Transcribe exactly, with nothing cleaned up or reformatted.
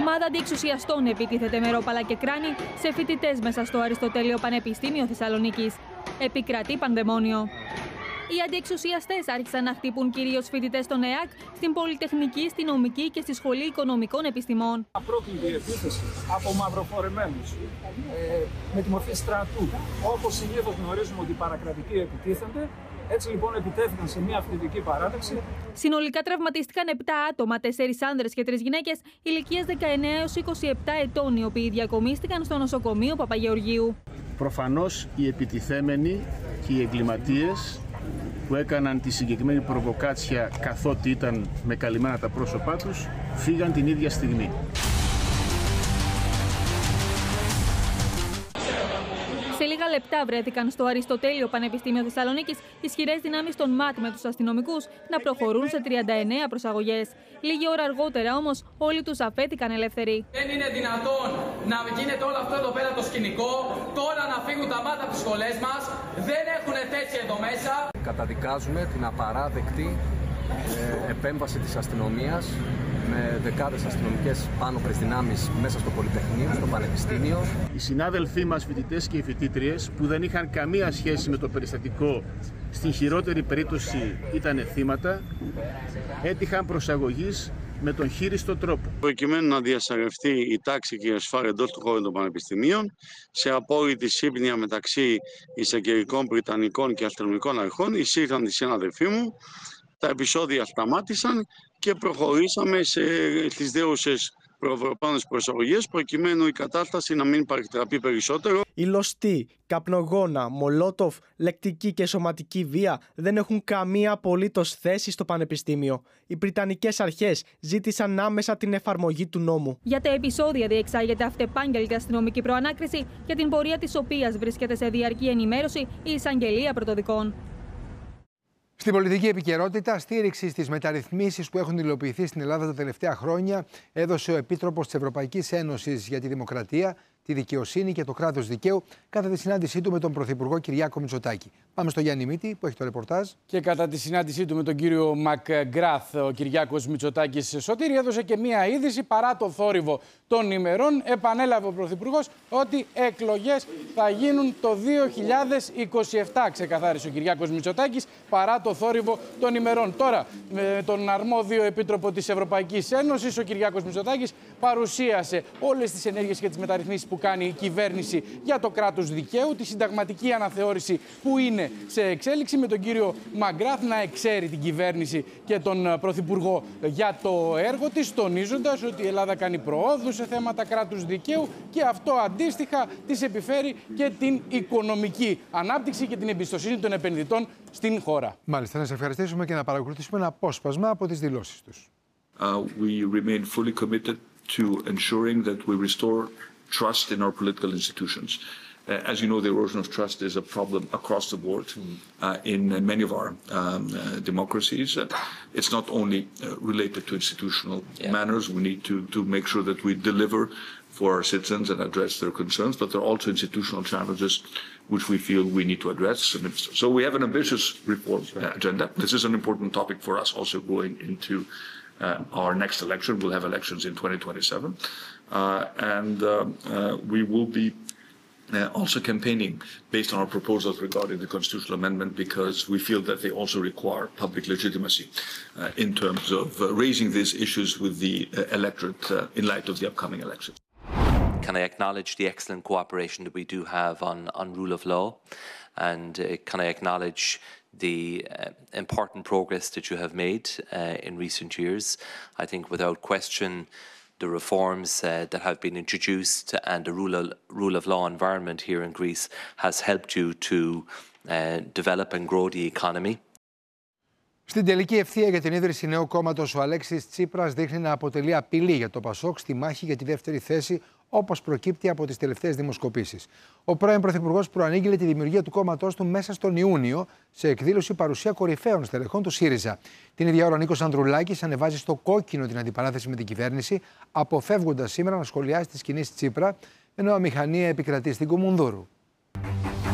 Ομάδα αντιεξουσιαστών επιτίθεται με ρόπαλα και κράνη σε φοιτητές μέσα στο Αριστοτέλειο Πανεπιστήμιο Θεσσαλονίκης. Επικρατεί πανδαιμόνιο. Οι αντιεξουσιαστές άρχισαν να χτύπουν κυρίως φοιτητές των ΕΑΚ στην Πολυτεχνική, στη Νομική και στη Σχολή Οικονομικών Επιστημών. Απρόκλητη επίθεση από μαυροφορεμένους, ε, με τη μορφή στρατού. Όπως συνήθως γνωρίζουμε ότι οι παρακρατικοί επιτίθενται, έτσι λοιπόν επιτέθηκαν σε μια φοιτητική παράταξη. Συνολικά τραυματίστηκαν επτά άτομα, τέσσερις άνδρες και τρεις γυναίκες ηλικίας δεκαεννέα έως είκοσι επτά ετών, οι οποίοι διακομίστηκαν στο νοσοκομείο Παπαγεωργίου. Προφανώς οι επιτιθέμενοι και οι εγκληματίες που έκαναν τη συγκεκριμένη προβοκάτσια καθότι ήταν με καλυμμένα τα πρόσωπά τους, φύγαν την ίδια στιγμή. Σε λίγα λεπτά βρέθηκαν στο Αριστοτέλειο Πανεπιστήμιο Θεσσαλονίκης ισχυρές δυνάμεις των ΜΑΚ με τους αστυνομικούς να προχωρούν σε τριάντα εννέα προσαγωγές. Λίγη ώρα αργότερα όμως όλοι τους αφέθηκαν ελεύθεροι. Δεν είναι δυνατόν να γίνεται όλο αυτό εδώ πέρα το σκηνικό, τώρα να φύγουν τα μάτια από τις σχολές μας, δεν έχουν θέση εδώ μέσα. Καταδικάζουμε την απαράδεκτη ε, επέμβαση της αστυνομίας με δεκάδες αστυνομικές πάνωπρες δυνάμεις μέσα στο Πολυτεχνείο, στο Πανεπιστήμιο. Οι συνάδελφοί μας φοιτητές και οι φοιτήτριες που δεν είχαν καμία σχέση με το περιστατικό, στην χειρότερη περίπτωση ήταν θύματα, έτυχαν προσαγωγής με τον χείριστο τρόπο. Προκειμένου να διασαρευτεί η τάξη και η ασφάλεια εντός του χώρου των πανεπιστημίων, σε απόλυτη σύμπνοια μεταξύ εισαγγελικών, βρυτανικών και αστυνομικών αρχών, εισήλθαν οι συνάδελφοί μου. Τα επεισόδια σταμάτησαν και προχωρήσαμε σε, στις δέουσες προβροπάνες προσαγωγές προκειμένου η κατάσταση να μην παρεκτραπεί περισσότερο. Η λωστή, καπνογόνα, μολότοφ, λεκτική και σωματική βία δεν έχουν καμία απολύτως θέση στο Πανεπιστήμιο. Οι Βρυτανικές αρχές ζήτησαν άμεσα την εφαρμογή του νόμου. Για τα επεισόδια διεξάγεται αυτεπάγγελτη αστυνομική προανάκριση, για την πορεία της οποίας βρίσκεται σε διαρκή ενημέρωση η Εισαγγελία Πρωτοδικών. Στην πολιτική επικαιρότητα, στήριξη στις μεταρρυθμίσεις που έχουν υλοποιηθεί στην Ελλάδα τα τελευταία χρόνια έδωσε ο Επίτροπος της Ευρωπαϊκής Ένωσης για τη Δημοκρατία, τη Δικαιοσύνη και το Κράτος Δικαίου κατά τη συνάντησή του με τον Πρωθυπουργό Κυριάκο Μητσοτάκη. Πάμε στο Γιάννη Μύτη που έχει το ρεπορτάζ. Και κατά τη συνάντησή του με τον κύριο Μακγκράθ, ο Κυριάκος Μητσοτάκης Σωτήρη έδωσε και μία είδηση παρά το θόρυβο των ημερών. Επανέλαβε ο Πρωθυπουργός ότι εκλογές θα γίνουν το δύο χιλιάδες είκοσι επτά, ξεκαθάρισε ο Κυριάκος Μητσοτάκης, παρά το θόρυβο των ημερών. Τώρα, με τον αρμόδιο Επίτροπο της Ευρωπαϊκής Ένωσης, ο Κυριάκος Μητσοτάκης παρουσίασε όλες τις ενέργειες και τις μεταρρυθμίσεις που κάνει η κυβέρνηση για το κράτος δικαίου, τη συνταγματική αναθεώρηση που είναι σε εξέλιξη, με τον κύριο Μακγκράθ να εξαίρει την κυβέρνηση και τον Πρωθυπουργό για το έργο της, τονίζοντας ότι η Ελλάδα κάνει προόδους σε θέματα κράτους δικαίου και αυτό αντίστοιχα της επιφέρει και την οικονομική ανάπτυξη και την εμπιστοσύνη των επενδυτών στην χώρα. Μάλιστα, να σας ευχαριστήσουμε και να παρακολουθήσουμε ένα απόσπασμα από τις δηλώσεις τους. Uh, we remain fully committed to ensuring that we restore trust in our political institutions. Uh, as you know, the erosion of trust is a problem across the board uh, in uh, many of our um, uh, democracies. Uh, it's not only uh, related to institutional yeah. manners. We need to, to make sure that we deliver for our citizens and address their concerns, but there are also institutional challenges which we feel we need to address. So we have an ambitious reform uh, agenda. This is an important topic for us also going into uh, our next election. We'll have elections in twenty twenty-seven. Uh, and uh, uh, we will be uh, also campaigning based on our proposals regarding the constitutional amendment because we feel that they also require public legitimacy uh, in terms of uh, raising these issues with the uh, electorate uh, in light of the upcoming elections. Can I acknowledge the excellent cooperation that we do have on, on rule of law? And uh, can I acknowledge the uh, important progress that you have made uh, in recent years? I think without question, the reforms uh, that have been introduced and the rule of, rule of law environment here in Greece has helped you to uh, develop and grow the economy. Στην τελική ευθεία για την ίδρυση νέου κόμματος, ο Αλέξης Τσίπρας δείχνει να αποτελεί απειλή για το ΠΑΣΟΚ στη μάχη για τη δεύτερη θέση, όπως προκύπτει από τις τελευταίες δημοσκοπήσεις. Ο πρώην Πρωθυπουργός προανήγγειλε τη δημιουργία του κόμματός του μέσα στον Ιούνιο, σε εκδήλωση παρουσία κορυφαίων στελεχών του ΣΥΡΙΖΑ. Την ίδια ώρα, ο Νίκος Ανδρουλάκης ανεβάζει στο κόκκινο την αντιπαράθεση με την κυβέρνηση, αποφεύγοντας σήμερα να σχολιάσει τις κινήσεις Τσίπρα, ενώ αμηχανία επικρατεί στην Κουμουνδούρου.